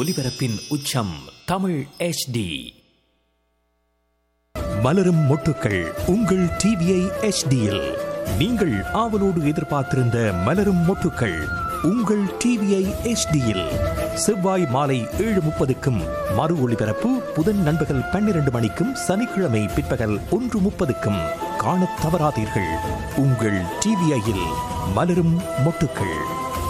ஒலிபரப்பின் உச்சம் தமிழ் HD. மலரும் மொட்டுக்கள் உங்கள் டிவிஐ HDயில் நீங்கள் ஆவலோடு எதிர்பார்த்திருந்த மலரும் மொட்டுக்கள் உங்கள் டிவிஐ HDயில் செவ்வாய் மாலை 7:30க்கும் மறு ஒளிபரப்பு புதன் நண்பகல் 12 மணிக்கும் சனிக்கிழமை பிற்பகல் 1:30க்கும் காணத் தவறாதீர்கள். உங்கள் டிவிஐயில் மலரும் மொட்டுக்கள்.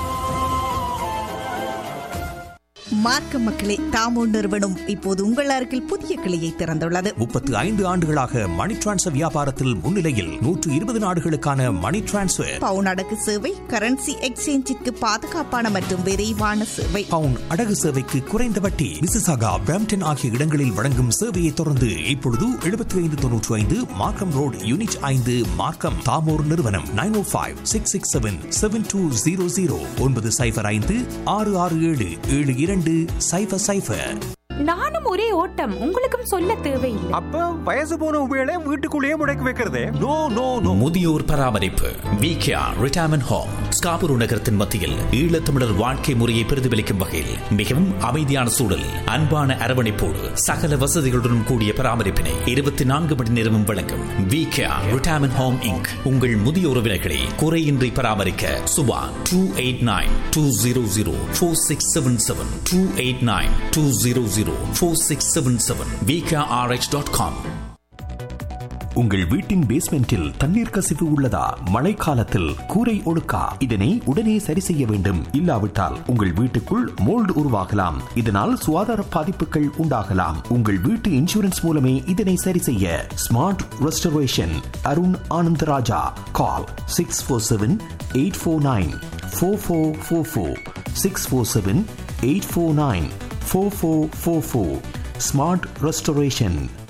மார்க்க மக்களே, தாமோ நிறுவனம் இப்போது உங்கள் அருகில் புதிய கிளையை திறந்துள்ளது. 35 ஆண்டுகளாக மணி டிரான்ஸ்ஃபர் வியாபாரத்தில் முன்னிலையில் 120 நாடுகளுக்கான மணி டிரான்ஸ்ஃபர், பவுன் அடகு சேவை, கரன்சி எக்ஸ்சேஞ்சிற்கு பாதுகாப்பான மற்றும் விரைவான சேவை, பவுன் அடகு சேவைக்கு குறைந்த வட்டி, மிசிசாகா, பிராம்ப்டன் ஆகிய இடங்களில் வழங்கும் சேவையை தொடர்ந்து இப்பொழுது 7595 மார்க்கம் ரோடு யூனிட் 5 மார்க்கம். தாமோர் நிறுவனம் 905-667-7200 967-667-7200. நானும் ஒரே ஓட்டம், உங்களுக்கும் சொல்ல தேவையில்லை. அப்ப வயசு போன உபயோக வீட்டுக்குள்ளேயே முடக்கி வைக்கிறதே. No no no. முதியோர் பராமரிப்பு விகேஆர் ரிட்டையர்மெண்ட் ஹோம் ஸ்காபுரு நகரத்தின் மத்தியில் ஈழத்தமிழர் வாழ்க்கை முறையை பிரதிபலிக்கும் வகையில் மிகவும் அமைதியான சூழல், அன்பான அரவணைப்போடு சகல வசதிகளுடன் கூடிய பராமரிப்பினை 24 மணி நேரமும் வழங்கும் விகேஆர் ரிட்டையர்மெண்ட் ஹோம் இன்க். உங்கள் முதிய உறவினர்களை குறையின்றி பராமரிக்க சுபா 289-200-4677 289-200-4677 VKRX.com. உங்கள் வீட்டின் பேஸ்மெண்டில் தண்ணீர் கசிவு உள்ளதா? மழைக்காலத்தில் கூரை ஒழுக்கா? இதனை உடனே சரி செய்ய வேண்டும். இல்லாவிட்டால் உங்கள் வீட்டுக்குள் மோல்டு உருவாகலாம். இதனால் சுகாதார பாதிப்புகள் உண்டாகலாம். உங்கள் வீட்டு இன்சூரன்ஸ் மூலமே இதனை சரி செய்ய. Smart restoration Arun Anandaraja. கால் 647-849-4444 647-849-4444. Smart restoration.